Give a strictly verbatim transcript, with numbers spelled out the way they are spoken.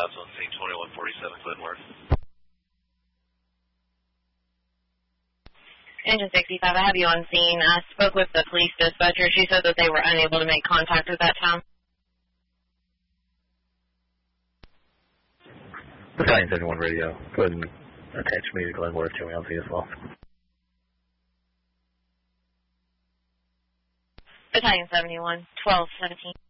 labs on scene, twenty-one forty-seven Glenworth. Engine sixty-five, I have you on scene. I spoke with the police dispatcher. She said that they were unable to make contact at that time. Battalion seventy-one radio, go ahead and attach me to Glenworth, Joey L Z as well. Battalion seventy-one, twelve seventeen.